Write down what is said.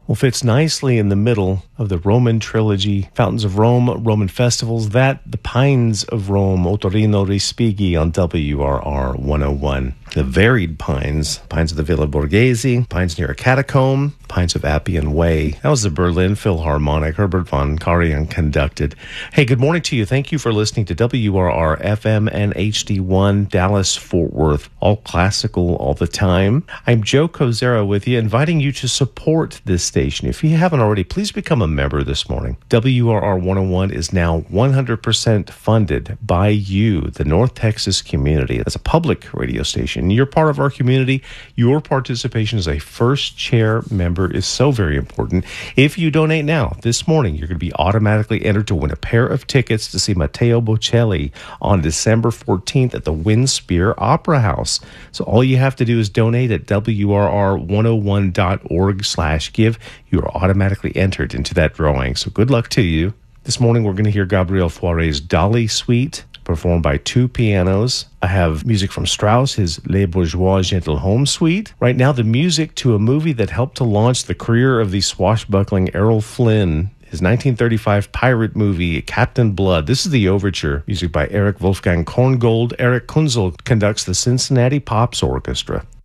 Well, fits nicely in the middle of the Roman trilogy, Fountains of Rome, Roman festivals, that, the Pines of Rome, Otorino Respighi on WRR 101. The varied pines, pines of the Villa Borghese, pines near a catacomb, pines of Appian Way. That was the Berlin Philharmonic, Herbert von Karajan conducted. Hey, good morning to you. Thank you for listening to WRR FM and HD1, Dallas, Fort Worth. All classical, all the time. I'm Joe Kozera with you, inviting you to support this station. If you haven't already, please become a member this morning. WRR 101 is now 100% funded by you, the North Texas community. That's a public radio station. You're part of our community. Your participation as a first chair member is so very important. If you donate now, this morning, you're going to be automatically entered to win a pair of tickets to see Matteo Bocelli on December 14th at the Windspear Opera House. So all you have to do is donate at WRR101.org/give. You are automatically entered into that drawing. So good luck to you. This morning, we're going to hear Gabriel Fauré's Dolly Suite, performed by two pianos. I have music from Strauss, his Les Bourgeois Gentle Home Suite. Right now, the music to a movie that helped to launch the career of the swashbuckling Errol Flynn, his 1935 pirate movie, Captain Blood. This is the overture, music by Eric Wolfgang Korngold. Eric Kunzel conducts the Cincinnati Pops Orchestra.